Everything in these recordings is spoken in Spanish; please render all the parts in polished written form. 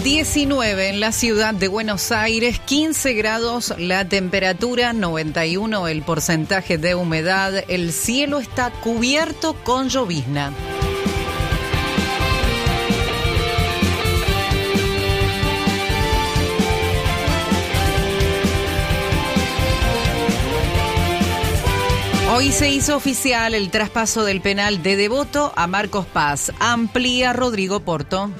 19 en la ciudad de Buenos Aires, 15 grados la temperatura, 91 el porcentaje de humedad, el cielo está cubierto con llovizna. Hoy se hizo oficial el traspaso del penal de Devoto a Marcos Paz. Amplía Rodrigo Porto.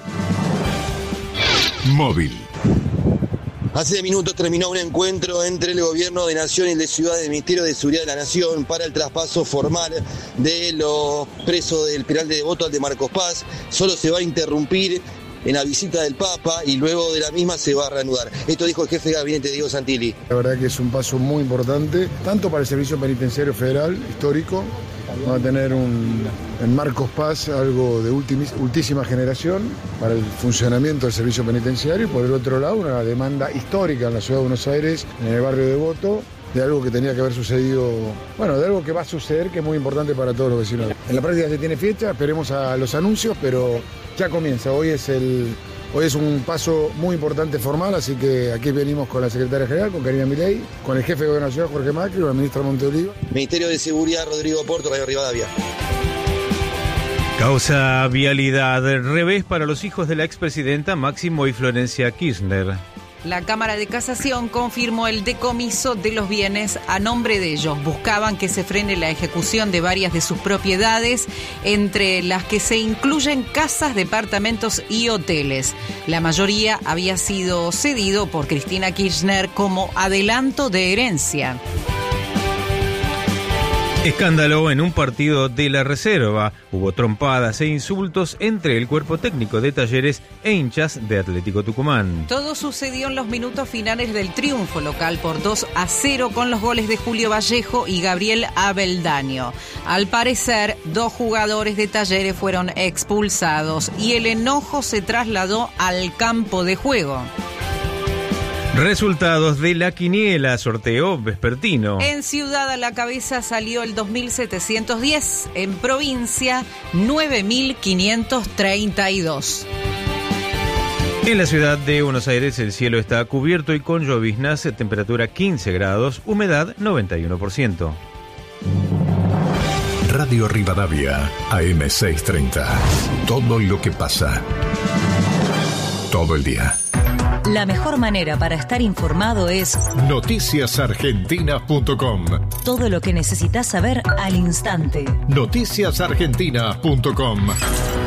Móvil. Hace minutos terminó un encuentro entre el Gobierno de Nación y el de Ciudad del Ministerio de Seguridad de la Nación para el traspaso formal de los presos del penal de Devoto al de Marcos Paz. Solo se va a interrumpir en la visita del Papa y luego de la misma se va a reanudar. Esto dijo el jefe de gabinete, Diego Santilli. La verdad que es un paso muy importante, tanto para el Servicio Penitenciario Federal, histórico. Va a tener en Marcos Paz algo de ultísima generación para el funcionamiento del servicio penitenciario y por el otro lado una demanda histórica en la ciudad de Buenos Aires, en el barrio de Devoto, de algo que tenía que haber sucedido, de algo que va a suceder que es muy importante para todos los vecinos. En la práctica se tiene fecha, esperemos a los anuncios, pero ya comienza. Hoy es un paso muy importante formal, así que aquí venimos con la secretaria general, con Karina Milei, con el jefe de Gobernación, Jorge Macri, con la ministra Monteoliva. Ministerio de Seguridad, Rodrigo Porto, Radio Rivadavia. Causa vialidad, revés para los hijos de la expresidenta Máximo y Florencia Kirchner. La Cámara de Casación confirmó el decomiso de los bienes a nombre de ellos. Buscaban que se frene la ejecución de varias de sus propiedades, entre las que se incluyen casas, departamentos y hoteles. La mayoría había sido cedido por Cristina Kirchner como adelanto de herencia. Escándalo en un partido de la reserva. Hubo trompadas e insultos entre el cuerpo técnico de Talleres e hinchas de Atlético Tucumán. Todo sucedió en los minutos finales del triunfo local por 2-0 con los goles de Julio Vallejo y Gabriel Abeldaño. Al parecer, 2 jugadores de Talleres fueron expulsados y el enojo se trasladó al campo de juego. Resultados de la quiniela, sorteo vespertino. En Ciudad a la cabeza salió el 2710, en provincia 9532. En la ciudad de Buenos Aires el cielo está cubierto y con lloviznas, temperatura 15 grados, humedad 91%. Radio Rivadavia, AM630. Todo lo que pasa. Todo el día. La mejor manera para estar informado es noticiasargentinas.com. Todo lo que necesitas saber al instante. Noticiasargentinas.com.